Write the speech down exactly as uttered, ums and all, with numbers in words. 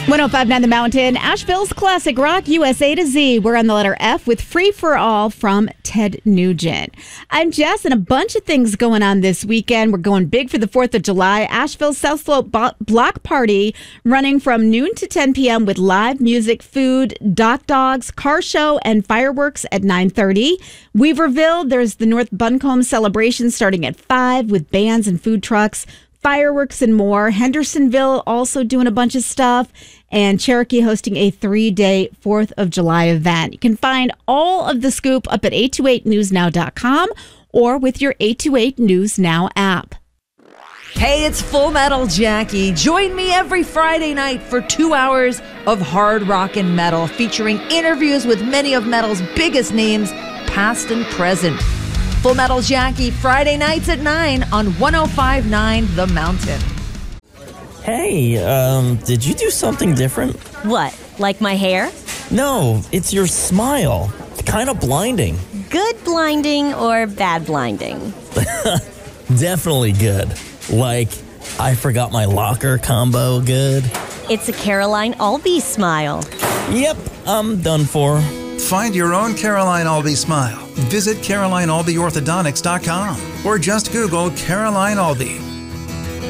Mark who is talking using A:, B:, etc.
A: one oh five point nine The Mountain, Asheville's classic rock, U S A to Z. We're on the letter F with Free for All from Ted Nugent. I'm Jess, and a bunch of things going on this weekend. We're going big for the fourth of July. Asheville's South Slope Block Party running from noon to ten p.m. with live music, food, dock dogs, car show, and fireworks at nine thirty. Weaverville, there's the North Buncombe celebration starting at five with bands and food trucks, fireworks, and more. Hendersonville also doing a bunch of stuff, and Cherokee hosting a three-day fourth of July event. You can find all of the scoop up at eight two eight news now dot com or with your eight two eight News Now app.
B: Hey, it's Full Metal Jackie. Join me every Friday night for two hours of hard rock and metal, featuring interviews with many of metal's biggest names, past and present. Full Metal Jackie, Friday nights at nine on one oh five point nine The Mountain.
C: Hey, um, did you do something different?
D: What, like my hair?
C: No, it's your smile. It's kind of blinding.
D: Good blinding or bad blinding?
C: Definitely good. Like, I forgot my locker combo good.
D: It's a Caroline Albee smile.
C: Yep, I'm done for.
E: Find your own Caroline Albee smile. Visit Caroline Albee Orthodontics dot com or just Google Caroline Albee.